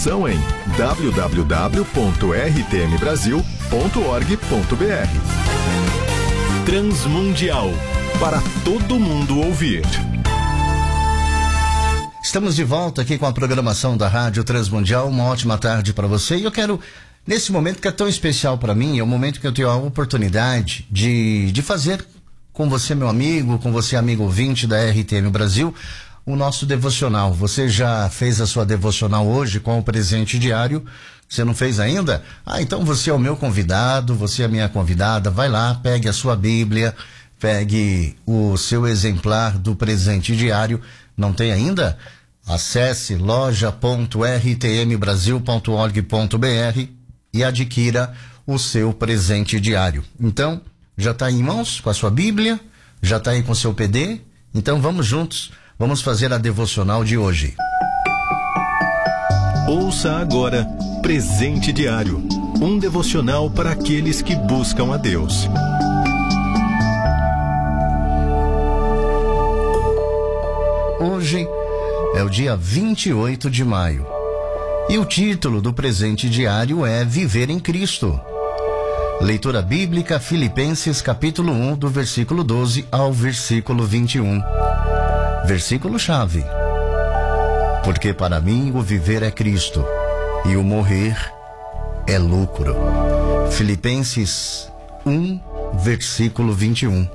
informação em www.rtmbrasil.org.br. Transmundial, para todo mundo ouvir. Estamos de volta aqui com a programação da Rádio Transmundial. Uma ótima tarde para você. E eu quero, nesse momento que é tão especial para mim, é o momento que eu tenho a oportunidade de fazer com você, meu amigo, com você, amigo ouvinte da RTM Brasil, o nosso devocional. Você já fez a sua devocional hoje com o presente diário? Você não fez ainda? Então você é o meu convidado, você é a minha convidada. Vai lá, pegue a sua Bíblia, pegue o seu exemplar do presente diário. Não tem ainda? Acesse loja.rtmbrasil.org.br e adquira o seu presente diário. Então, já está em mãos com a sua Bíblia? Já está aí com o seu PD? Então vamos juntos, vamos fazer a devocional de hoje. Ouça agora Presente Diário, um devocional para aqueles que buscam a Deus. Hoje é o dia 28 de maio e o título do presente diário é Viver em Cristo. Leitura bíblica, Filipenses capítulo 1, do versículo 12 ao versículo 21. Versículo-chave. Porque para mim o viver é Cristo e o morrer é lucro. Filipenses 1, versículo 21.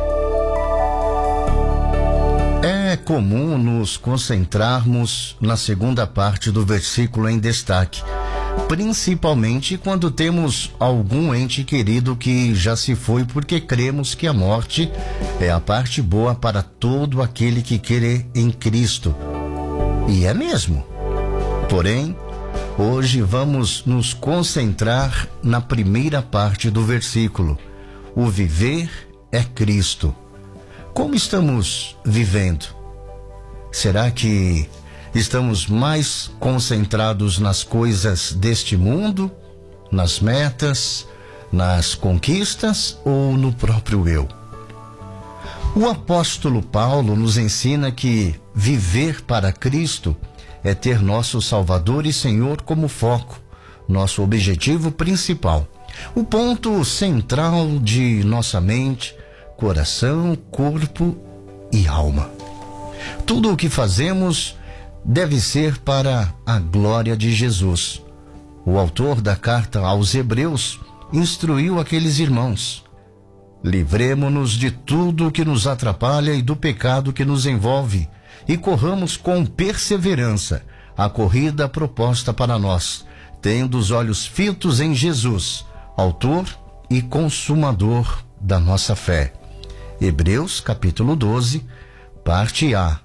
É comum nos concentrarmos na segunda parte do versículo em destaque, principalmente quando temos algum ente querido que já se foi, porque cremos que a morte é a parte boa para todo aquele que crê em Cristo. E é mesmo. Porém, hoje vamos nos concentrar na primeira parte do versículo. O viver é Cristo. Como estamos vivendo? Será que estamos mais concentrados nas coisas deste mundo, nas metas, nas conquistas ou no próprio eu? O apóstolo Paulo nos ensina que viver para Cristo é ter nosso Salvador e Senhor como foco, nosso objetivo principal, o ponto central de nossa mente, coração, corpo e alma. Tudo o que fazemos deve ser para a glória de Jesus. O autor da carta aos Hebreus instruiu aqueles irmãos: livremo-nos de tudo o que nos atrapalha e do pecado que nos envolve, e corramos com perseverança a corrida proposta para nós, tendo os olhos fitos em Jesus, autor e consumador da nossa fé. Hebreus capítulo 12, parte A,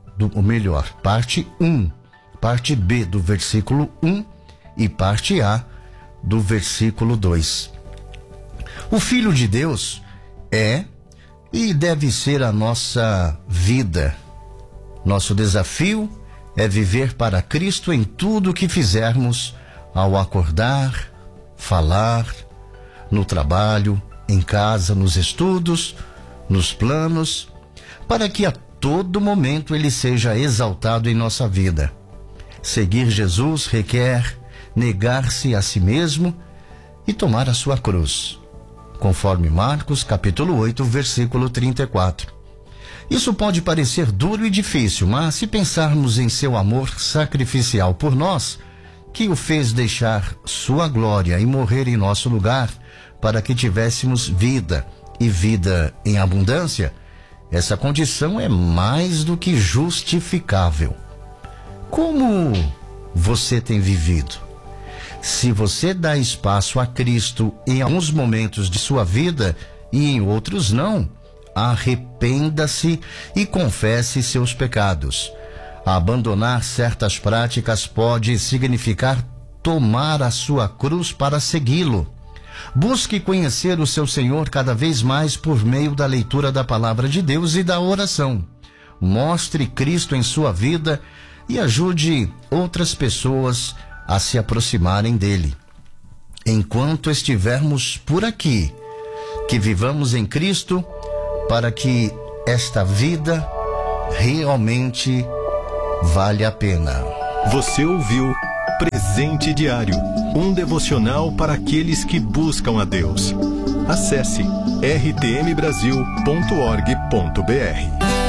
parte 1, parte B do versículo 1 e parte A do versículo 2. O Filho de Deus é e deve ser a nossa vida. Nosso desafio é viver para Cristo em tudo o que fizermos, ao acordar, falar, no trabalho, em casa, nos estudos, nos planos, para que a todo momento Ele seja exaltado em nossa vida. Seguir Jesus requer negar-se a si mesmo e tomar a sua cruz, conforme Marcos capítulo 8, versículo 34. Isso pode parecer duro e difícil, mas se pensarmos em seu amor sacrificial por nós, que o fez deixar sua glória e morrer em nosso lugar para que tivéssemos vida e vida em abundância, essa condição é mais do que justificável. Como você tem vivido? Se você dá espaço a Cristo em alguns momentos de sua vida e em outros não, arrependa-se e confesse seus pecados. Abandonar certas práticas pode significar tomar a sua cruz para segui-lo. Busque conhecer o seu Senhor cada vez mais por meio da leitura da palavra de Deus e da oração. Mostre Cristo em sua vida e ajude outras pessoas a se aproximarem dele. Enquanto estivermos por aqui, que vivamos em Cristo para que esta vida realmente vale a pena. Você ouviu Presente Diário, um devocional para aqueles que buscam a Deus. Acesse rtmbrasil.org.br.